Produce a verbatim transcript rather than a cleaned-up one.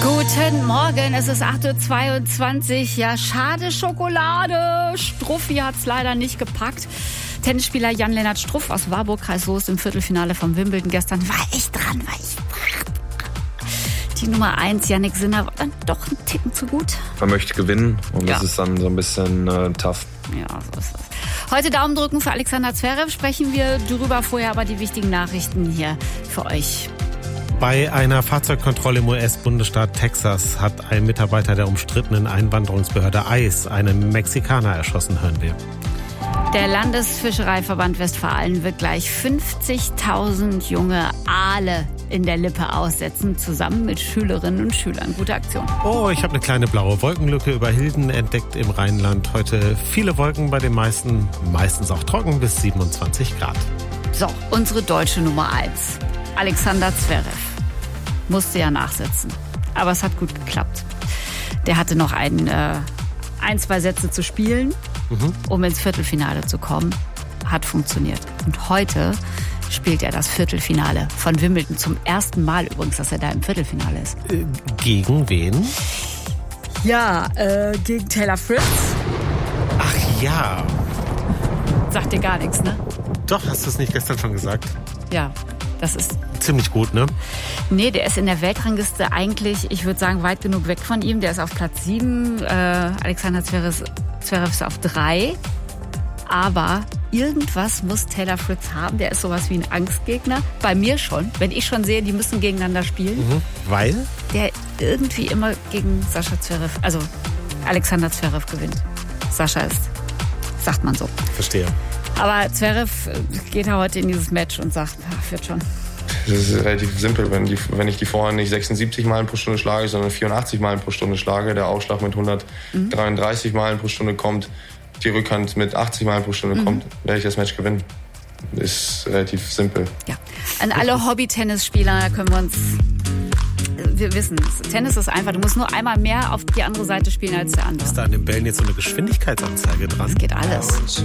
Guten Morgen, es ist acht Uhr zweiundzwanzig. Ja, schade Schokolade. Struffi hat es leider nicht gepackt. Tennisspieler Jan-Lennart Struff aus Warburg, Kreis Soest im Viertelfinale vom Wimbledon gestern. War ich dran, war ich dran. Die Nummer eins, Jannik Sinner, war dann doch ein Ticken zu gut. Man möchte gewinnen und ja. Das ist dann so ein bisschen äh, tough. Ja, so ist das. Heute Daumen drücken für Alexander Zverev, sprechen wir drüber, vorher aber die wichtigen Nachrichten hier für euch. Bei einer Fahrzeugkontrolle im U S-Bundesstaat Texas hat ein Mitarbeiter der umstrittenen Einwanderungsbehörde ICE einen Mexikaner erschossen, hören wir. Der Landesfischereiverband Westfalen wird gleich fünfzigtausend junge Aale in der Lippe aussetzen, zusammen mit Schülerinnen und Schülern. Gute Aktion. Oh, ich habe eine kleine blaue Wolkenlücke über Hilden entdeckt im Rheinland. Heute viele Wolken bei den meisten, meistens auch trocken bis siebenundzwanzig Grad. So, unsere deutsche Nummer eins, Alexander Zverev. Musste ja nachsetzen, aber es hat gut geklappt. Der hatte noch ein, äh, ein zwei Sätze zu spielen, mhm. um ins Viertelfinale zu kommen. Hat funktioniert. Und heute spielt er das Viertelfinale von Wimbledon. Zum ersten Mal übrigens, dass er da im Viertelfinale ist. Äh, gegen wen? Ja, äh, gegen Taylor Fritz. Ach ja. Sagt dir gar nichts, ne? Doch, hast du es nicht gestern schon gesagt? Ja, das ist ziemlich gut, ne? Nee, der ist in der Weltrangliste eigentlich, ich würde sagen, weit genug weg von ihm. Der ist auf Platz sieben, äh, Alexander Zverev, Zverev ist auf drei. Aber irgendwas muss Taylor Fritz haben. Der ist sowas wie ein Angstgegner. Bei mir schon. Wenn ich schon sehe, die müssen gegeneinander spielen. Mhm. Weil? Der irgendwie immer gegen Sascha Zverev, also Alexander Zverev gewinnt. Sascha ist, sagt man so. Verstehe. Aber Zverev geht ja heute in dieses Match und sagt, ach, wird schon. Das ist relativ simpel. Wenn, die, wenn ich die Vorhand nicht sechsundsiebzig Meilen pro Stunde schlage, sondern vierundachtzig Meilen pro Stunde schlage, der Aufschlag mit hundertdreiunddreißig mhm. Meilen pro Stunde kommt, die Rückhand mit achtzig Meilen pro Stunde mhm. kommt, werde ich das Match gewinnen. Ist relativ simpel. Ja. An alle Hobby-Tennisspieler, da können wir uns... Wir wissen, Tennis ist einfach, du musst nur einmal mehr auf die andere Seite spielen als der andere. Ist da an den Bällen jetzt so eine Geschwindigkeitsanzeige dran? Das geht alles.